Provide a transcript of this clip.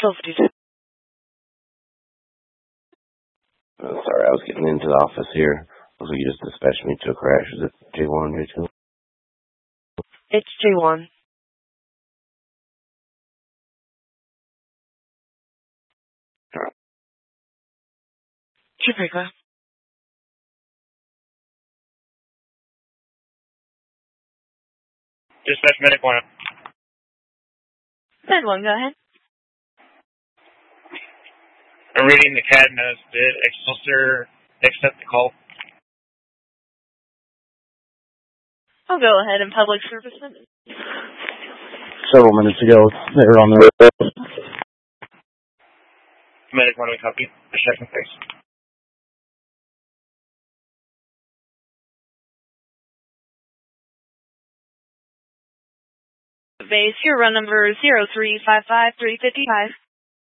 1252. Sorry, I was getting into the office here. Looks like you just dispatched me to a crash. Is it J1, J2? It's J1. Alright. Jamaica. Dispatch medic 1. Med 1, go ahead. I'm reading the CAD notes. Did Excelsior accept the call? I'll go ahead and public service it. Several minutes ago, they were on the road. Medic 1, we copy. Second face. Base, your run number is 0355355.